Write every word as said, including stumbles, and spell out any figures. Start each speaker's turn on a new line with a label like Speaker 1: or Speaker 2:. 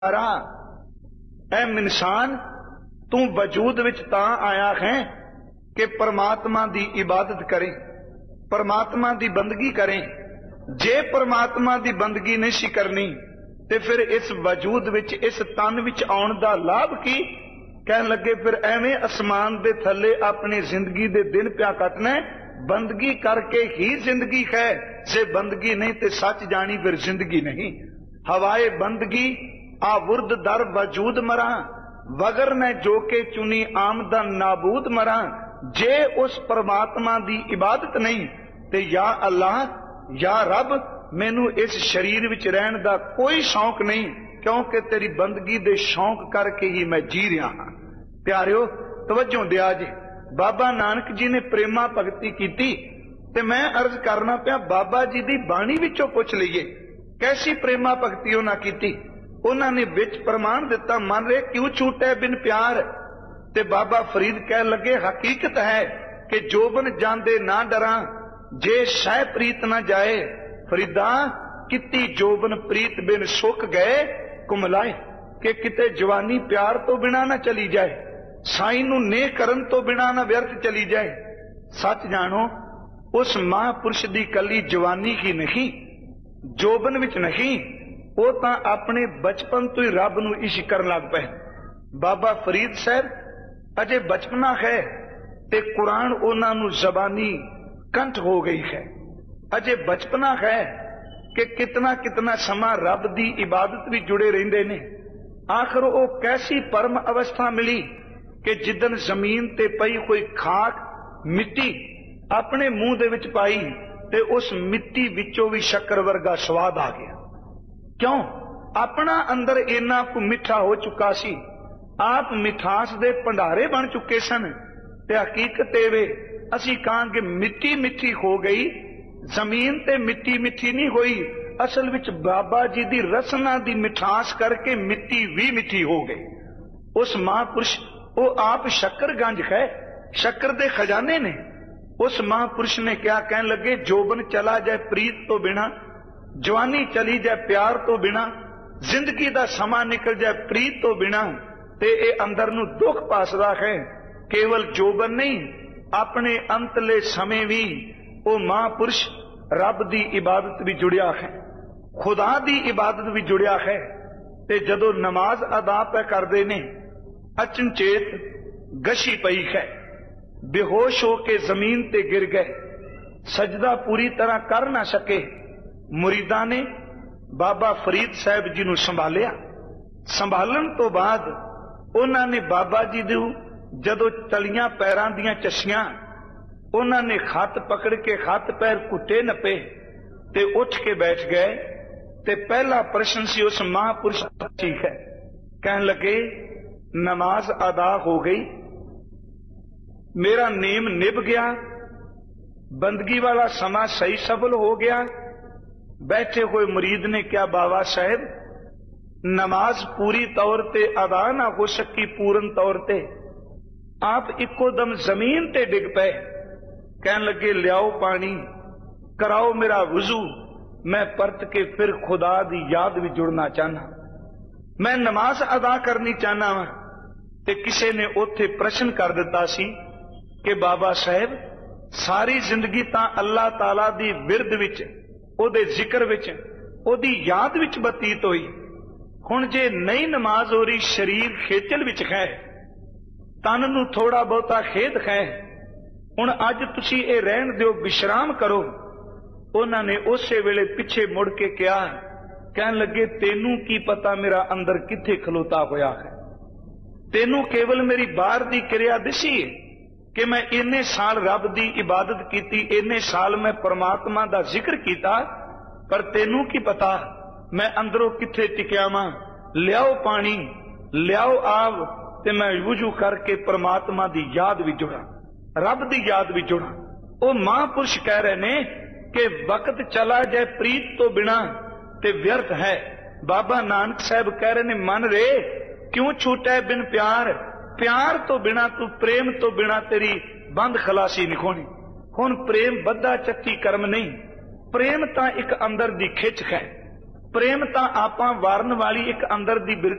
Speaker 1: ऐ इंसान तू वजूद विच तां आया है कि परमात्मा दी इबादत करें, परमात्मा दी बंदगी करें। जे परमात्मा दी बंदगी नहीं सी करनी ते फिर इस वजूद विच इस तन विच आउण दा लाभ की। कहन लगे फिर एवें आसमान दे थले अपनी जिंदगी दे दिन प्या कटना, बंदगी करके ही जिंदगी है। जे बंदगी नहीं ते सच जानी फिर जिंदगी नहीं। हवाए बंदगी आवुर्द दर वजूद मरा, वगर मैं जो के चुनी आमदन नाबूद मरा। जे उस परमात्मा दी इबादत नहीं ते या अल्लाह या रब मैनू इस शरीर विच रहन दा कोई शौक नहीं, क्योंकि तेरी बंदगी दे शौक करके ही मैं जी रहा हाँ। प्यारियो तवज्जो दिया जे, बाबा नानक जी ने प्रेमा भगती की ते मैं अर्ज करना पिया बाबा जी दी बाणी विचों पुछ लईए कैसी प्रेमा भगती उन्हां कीती। उन्होंने विच प्रमाण दिता, मन रे क्यों छूटे बिन प्यार। ते बाबा फरीद कह लगे हकीकत है कि जोबन जांदे ना डरा, जे शह प्रीत ना जाए। फरीदा किती जोबन प्रीत बिन सुख गए कुमलाए, कि किते जवानी प्यार तो बिना ना चली जाए, साई नू ने करन तो बिना ना व्यर्थ चली जाए। सच जानो उस महापुरुष दी कली जवानी ही नहीं, जोबन विच नहीं, वो तां अपने बचपन तो ही रब नू इश्क करन लग पे। बाबा फरीद साहब अजे बचपना है ते कुरान उन्हां नू जबानी कंठ हो गई है। अजे बचपना है कि कितना कितना समा रब दी इबादत भी जुड़े रहिंदे ने। आखिर वो कैसी परम अवस्था मिली कि जिदन जमीन ते पई कोई खाक मिट्टी अपने मुंह दे विच पाई ते उस मिट्टी विचों भी शक्कर वर्गा स्वाद आ गया। क्यों? अपना अंदर इन्ना को मिठा हो चुका सी, आप मिठास दे भंडारे बन चुके सन। ते हकीकत वे असी कहांगे मिट्टी मिठी हो गई, जमीन ते मिट्टी मिठी नहीं हुई। असल विच बाबा जी दी रसना दी मिठास करके मिट्टी भी मिठी हो गई। उस महापुरुष वो आप शक्कर गंज है, शक्कर दे खजाने ने। उस महापुरुष ने क्या कहन लगे, जोबन चला जाए प्रीत तो बिना, जवानी चली जाए प्यार तो बिना, जिंदगी दा समा निकल जाए प्रीत तो बिना, ते ए अंदर नू दुख पासदा है। केवल जोबन नहीं, अपने अंतले समय भी वो महापुरुष रब दी इबादत भी जुड़िया है, खुदा दी इबादत भी जुड़िया है। ते जदों नमाज अदा पे करदे ने, अचनचेत गशी पई है, बेहोश होके जमीन ते गिर गए, सजदा पूरी तरह कर ना सके। मुरीदा ने बाबा फरीद साहब जी नू संभालिया। संभालन तो बाद उन्होंने बाबा जी दू जदों तलियां पैरां दियां चस्सियां, उन्होंने खत पकड़ के खत पैर कुटे नपे ते उठ के बैठ गए। ते पहला प्रश्न सी उस महापुरुष ठीक है, कहन लगे नमाज अदा हो गई, मेरा नेम निभ गया, बंदगी वाला समा सही सफल हो गया। बैठे हुए मुरीद ने क्या बाबा साहब नमाज पूरी तौर ते अदा ना हो सकी, पूर्ण तौर ते आप इको दम जमीन ते डिग पे। कहन लगे लियाओ पानी, कराओ मेरा वुजू, मैं परत के फिर खुदा दी याद भी जुड़ना चाहना, मैं नमाज अदा करनी चाहना वा। ते किसी ने उथे प्रश्न कर दिता सी कि बाबा साहब सारी जिंदगी तां अल्लाह ताला दी विरद विच, ओदे जिक्र विच, ओदी याद विच बतीत होई। हुण जे नई नमाज हो रही, शरीर खेचल विच है, तन नू थोड़ा बहुता खेद है, हुण अज तुसी ए रहन दिओ, विश्राम करो। उन्होंने उस वेले पिछे मुड़ के कहा, कहन लगे तेनू की पता मेरा अंदर किथे खलोता होया है, तेनू केवल मेरी बाहर दी क्रिया दिसी है कि मैं इन्ने साल रब दी इबादत की, इन्ने साल मैं परमात्मा दा जिक्र किया, पर तेनू की पता मैं अंदरों किथे टिकिया वां। लियाओ पानी, लियाओ आव, ते मैं वुजू करके परमात्मा दी याद भी जुड़ा, रब दी याद भी जुड़ा। वो महापुरुष कह रहे ने कि वक्त चला जाए प्रीत तो बिना ते व्यर्थ है। बाबा नानक साहब कह रहे ने मन रे क्यों छूटा है बिन प्यार, प्यार तो बिना तू, प्रेम तो बिना तेरी बंद खलासी नहीं होनी। हुण प्रेम बद्दा चक्की कर्म नहीं, प्रेम तां एक अंदर दी खिच है, ਪ੍ਰੇਮ ਤਾਂ ਆਪਾਂ ਵਾਰਨ ਵਾਲੀ ਇੱਕ ਅੰਦਰ ਦੀ ਬਿਰ-